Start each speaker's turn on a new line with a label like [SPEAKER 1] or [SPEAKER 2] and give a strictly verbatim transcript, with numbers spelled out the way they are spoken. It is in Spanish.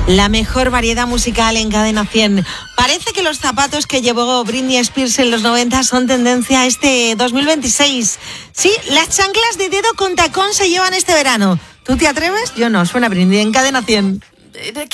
[SPEAKER 1] La mejor variedad musical en Cadena cien. Parece que los zapatos que llevó Britney Spears en los noventa son tendencia este dos mil veintiséis. Sí, las chanclas de dedo con tacón se llevan este verano. ¿Tú te atreves? Yo no. Suena Britney en Cadena cien.